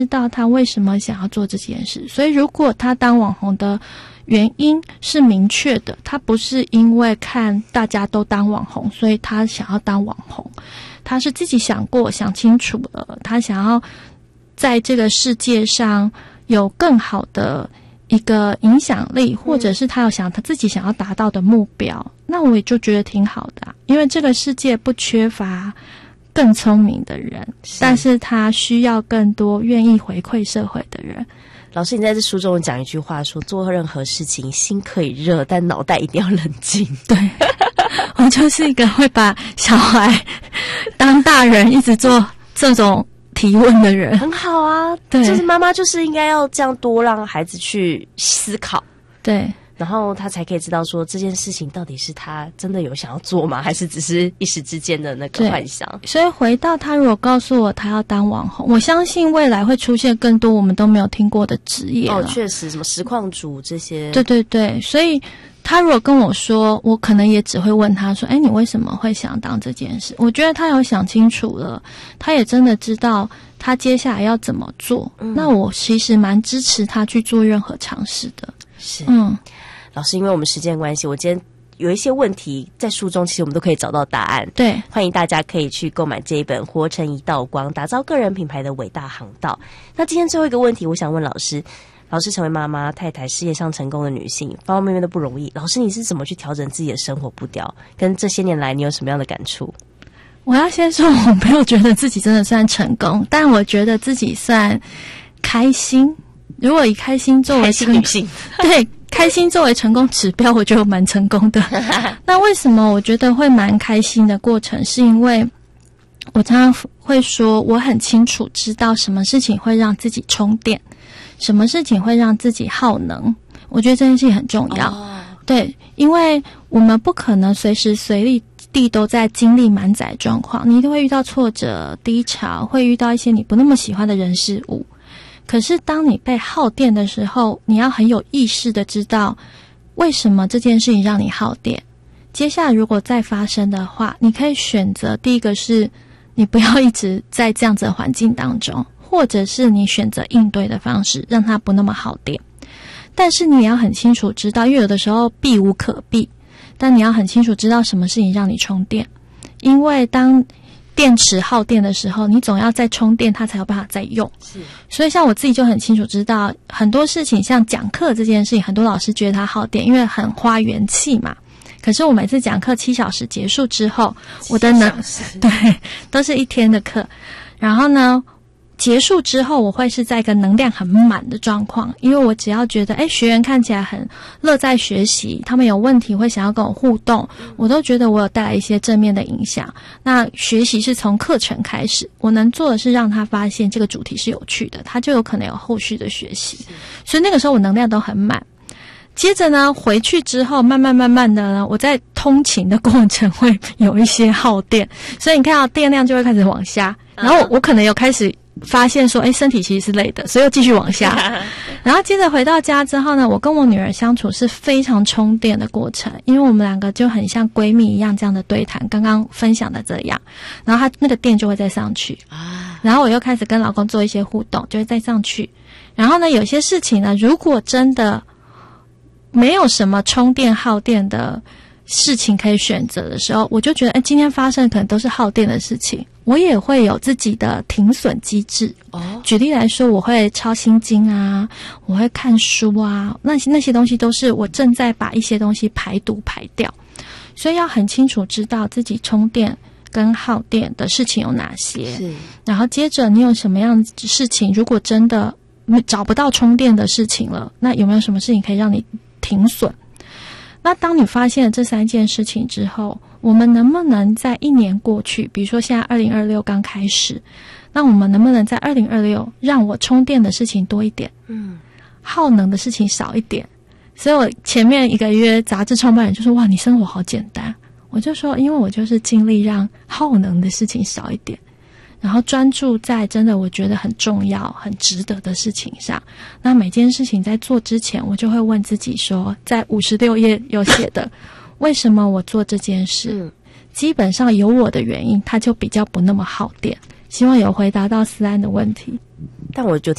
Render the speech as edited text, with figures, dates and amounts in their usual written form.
知道他为什么想要做这件事。所以如果他当网红的原因是明确的，他不是因为看大家都当网红所以他想要当网红，他是自己想清楚了，他想要在这个世界上有更好的一个影响力，或者是他自己想要达到的目标，那我也就觉得挺好的因为这个世界不缺乏更聪明的人，但是他需要更多愿意回馈社会的人。 老师，你在这书中讲一句话说，做任何事情心可以热，但脑袋一定要冷静。 对，我就是一个会把小孩当大人一直做这种提问的人。 很好啊，对，就是妈妈就是应该要这样多让孩子去思考， 对， 然后他才可以知道说这件事情到底是他真的有想要做吗，还是只是一时之间的那个幻想。 所以回到他如果告诉我他要当网红，我相信未来会出现更多我们都没有听过的职业了。 确实，什么实况主这些。 对对对，所以他如果跟我说，我可能也只会问他说，你为什么会想当这件事？我觉得他有想清楚了，他也真的知道他接下来要怎么做。那我其实蛮支持他去做任何尝试的。 是，老师，因为我们时间关系，我今天有一些问题在书中其实我们都可以找到答案。 对， 欢迎大家可以去购买这一本《活成一道光：打造个人品牌的伟大航道》。那今天最后一个问题，我想问老师，老师成为妈妈、太太、事业上成功的女性，方方面面都不容易。老师，你是怎么去调整自己的生活步调？跟这些年来你有什么样的感触？ 我要先说，我没有觉得自己真的算成功，但我觉得自己算开心。如果以开心作为开心女性， 对，开心作为成功指标，我觉得我蛮成功的。那为什么我觉得会蛮开心的过程，是因为我常常会说，我很清楚知道什么事情会让自己充电，什么事情会让自己耗能。我觉得这件事情很重要。对，因为我们不可能随时随地都在经历满载状况，你一定会遇到挫折、低潮，会遇到一些你不那么喜欢的人事物。可是当你被耗电的时候，你要很有意识的知道为什么这件事情让你耗电。接下来如果再发生的话，你可以选择第一个是你不要一直在这样子的环境当中，或者是你选择应对的方式让它不那么耗电。但是你也要很清楚知道，因为有的时候避无可避，但你要很清楚知道什么事情让你充电。因为当电池耗电的时候，你总要再充电它才有办法再用。是，所以像我自己就很清楚知道很多事情，像讲课这件事情，很多老师觉得它耗电，因为很花元气嘛。可是我每次讲课7小时结束之后，我的对，都是1天的课，然后呢结束之后我会是在一个能量很满的状况，因为我只要觉得学员看起来很乐在学习，他们有问题会想要跟我互动，我都觉得我有带来一些正面的影响。那学习是从课程开始，我能做的是让他发现这个主题是有趣的，他就有可能有后续的学习。所以那个时候我能量都很满。接着呢，回去之后慢慢的呢，我在通勤的过程会有一些耗电，所以你看到电量就会开始往下，然后我可能有开始发现说身体其实是累的，所以又继续往下。然后接着回到家之后呢，我跟我女儿相处是非常充电的过程，因为我们两个就很像闺蜜一样这样的对谈，刚刚分享的这样，然后她那个电就会再上去，然后我又开始跟老公做一些互动，就会再上去。然后呢，有些事情呢，如果真的没有什么充电耗电的事情可以选择的时候，我就觉得今天发生的可能都是耗电的事情，我也会有自己的停损机制。举例来说，我会抄心经啊，我会看书啊，那些东西都是我正在把一些东西排毒排掉。所以要很清楚知道自己充电跟耗电的事情有哪些，然后接着你有什么样的事情，如果真的找不到充电的事情了，那有没有什么事情可以让你停损？那当你发现了这3件事情之后，我们能不能在1年过去，比如说现在2026刚开始，那我们能不能在2026让我充电的事情多一点，耗能的事情少一点？所以我前面1个月杂志创办人就说，哇，你生活好简单。我就说，因为我就是尽力让耗能的事情少一点，然后专注在真的我觉得很重要很值得的事情上。那每件事情在做之前，我就会问自己说，在56页有写的为什么我做这件事，基本上有我的原因，它就比较不那么耗电。希望有回答到思安的问题。 但我就